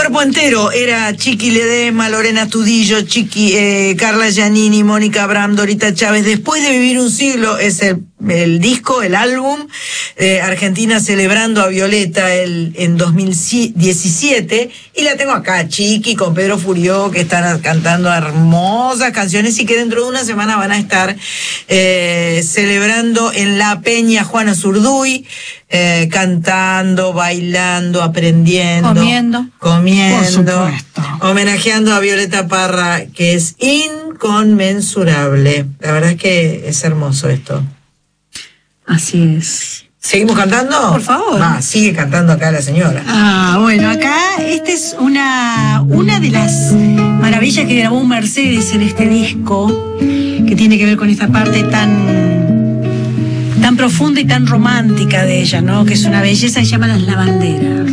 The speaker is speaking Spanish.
cuerpo entero era Chiqui Ledesma, Lorena Tudillo, Carla Giannini, Mónica Abraham, Dorita Chávez. Después de vivir un siglo es el disco, el álbum, Argentina celebrando a Violeta en 2017, y la tengo acá, Chiqui con Pedro Furió, que están cantando hermosas canciones y que dentro de una semana van a estar celebrando en La Peña Juana Zurduy, cantando, bailando, aprendiendo, comiendo, homenajeando a Violeta Parra, que es inconmensurable. La verdad es que es hermoso esto. Así es. ¿Seguimos cantando? Por favor. Sigue cantando acá la señora. Bueno, acá esta es una de las maravillas que grabó Mercedes en este disco, que tiene que ver con esta parte tan profunda y tan romántica de ella, ¿no? Que es una belleza, se llama Las Lavanderas.